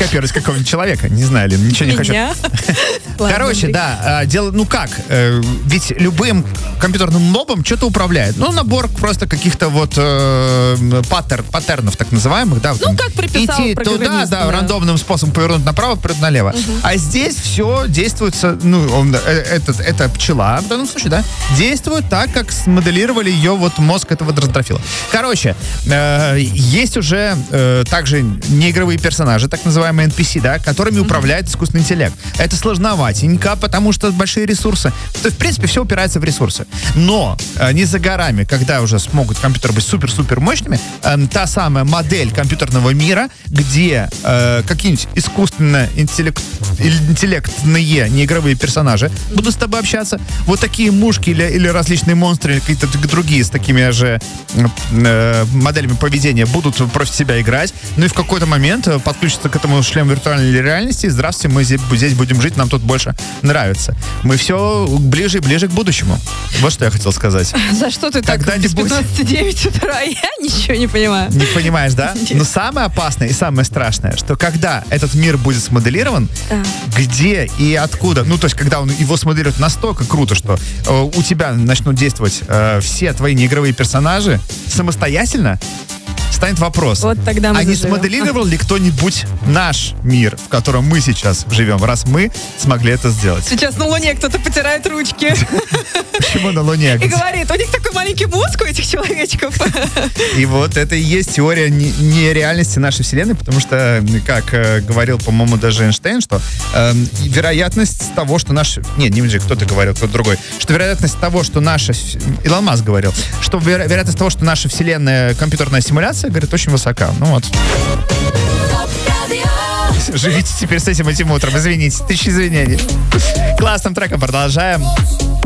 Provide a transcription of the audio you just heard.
скопировать какого-нибудь человека. Не знаю, Лин, ничего не хочу. Короче, да, дело, ну как, ведь любым компьютерным мобом что-то управляет. Ну, набор просто каких-то вот паттернов, так называемых, да. Ну, как приписал идти туда, да, рандомным способом повернуть направо, повернуть налево. А здесь все действуется, ну, это пчела, в данном случае, да, действует так, как смоделировали ее вот мозг этого дрозофила. Короче, есть уже также неигровые персонажи, так называемые NPC, да, которыми управляет искусственный интеллект. Это сложноватенько, потому что большие ресурсы. То есть, в принципе, все упирается в ресурсы. Но не за горами, когда уже смогут компьютеры быть супер-супер мощными, та самая модель компьютерного мира, где какие-нибудь искусственно интеллектные неигровые персонажи будут с тобой общаться. Вот такие мушки или различные монстры, или какие-то другие с такими же моделями поведения будут против себя играть. Ну и в какой-то момент подключится к этому шлему виртуальной реальности. Здравствуйте, мы здесь будем жить, нам тут больше нравится. Мы все ближе и ближе к будущему. Вот что я хотел сказать. За что ты так без 15:09 утра? Я ничего не понимаю. Не понимаешь, да? Нет. Но самое опасное и самое страшное, что когда этот мир будет смоделирован, где и откуда, ну то есть когда он его смоделирует настолько круто, что у тебя начнут действовать все твои неигровые персонажи самостоятельно, станет вопрос, вот тогда мы а не смоделировал ли кто-нибудь наш мир, в котором мы сейчас живем, раз мы смогли это сделать? Сейчас на Луне кто-то потирает ручки. Почему на Луне? И говорит, у них такой маленький мозг у этих человечков. И вот это и есть теория нереальности нашей Вселенной, потому что, как говорил, по-моему, даже Эйнштейн, что вероятность того, что наша... Нет, не кто-то говорил, кто-то другой. Что вероятность того, что наша... Илон Маск говорил, что вероятность того, что наша Вселенная компьютерная симуляция, говорит, очень высока. Ну вот. Живите теперь с этим утром. Извините. Тысячи извинений. Классным треком продолжаем.